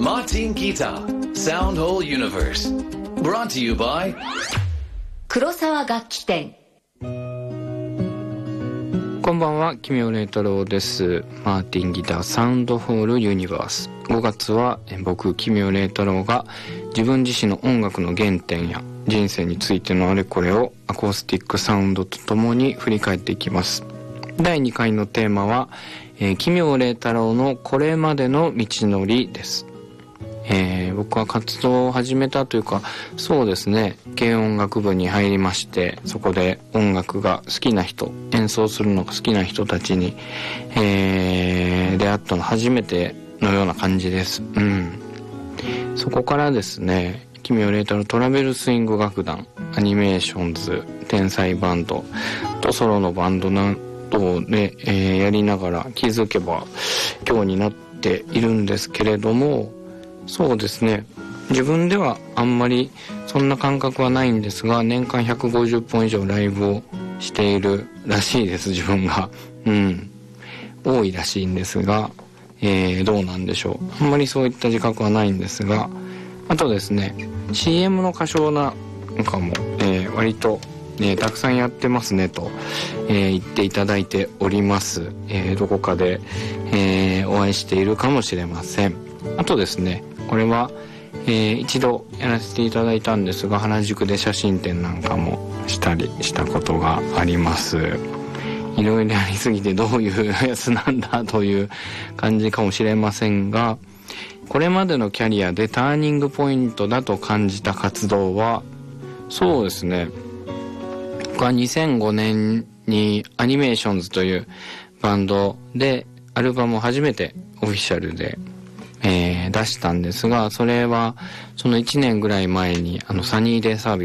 Martin Guitar Sound Whole Universe Brought to you by 黒沢楽器店。 こんばんは、奇妙麗太郎です。マーティンギターサウンドホールユニバース。5月は僕奇妙麗太郎が自分自身の音楽の原点や人生についてのあれこれをアコースティックサウンドとともに振り返っていきます。第2回のテーマは、奇妙麗太郎のこれまでの道のりです。僕は活動を始めたというか、そうですね、軽音楽部に入りまして、そこで音楽が好きな人、演奏するのが好きな人たちに、出会ったの初めてのような感じです。そこからですね、奇妙麗太郎トラベルスイング楽団、アニメーションズ、天才バンドとソロのバンドなどで、やりながら気づけば今日になっているんですけれども、そうですね、自分ではあんまりそんな感覚はないんですが、年間150本以上ライブをしているらしいです、自分が。多いらしいんですが、どうなんでしょう。あんまりそういった自覚はないんですが、あとですね、 CM の歌唱なんかも、割と、たくさんやってますねと、言っていただいております。どこかで、お会いしているかもしれません。あとですね、これは、一度やらせていただいたんですが、原宿で写真展なんかもしたりしたことがあります。いろいろありすぎてどういうやつなんだという感じかもしれませんが、これまでのキャリアでターニングポイントだと感じた活動は、そうですね、僕は2005年にアニメーションズというバンドでアルバムを初めてオフィシャルで出したんですが、それはその1年ぐらい前にサニーデイサービス